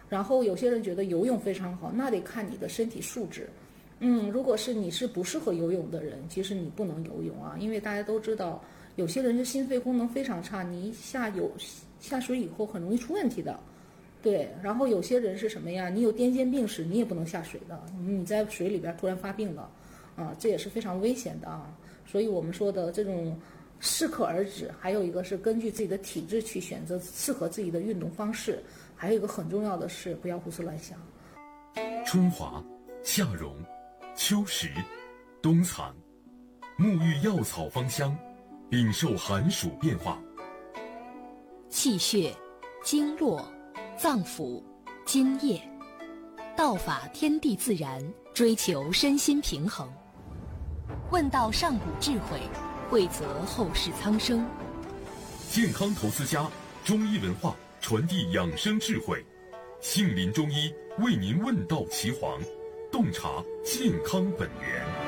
然后有些人觉得游泳非常好，那得看你的身体素质。如果是你是不适合游泳的人，其实你不能游泳啊，因为大家都知道，有些人是心肺功能非常差，你一下水以后很容易出问题的。对，然后有些人是什么呀？你有癫痫病史，你也不能下水的，你在水里边突然发病了，这也是非常危险的啊。所以我们说的这种适可而止，还有一个是根据自己的体质去选择适合自己的运动方式，还有一个很重要的是不要胡思乱想。 春华、夏荣、秋实、冬藏，沐浴药草芳香，禀受寒暑变化。 气血、经络、脏腑、津液，道法天地自然，追求身心平衡。问道上古智慧，惠泽后世苍生。 健康投资家，中医文化传递养生智慧，杏林中医为您问道岐黄，洞察健康本源。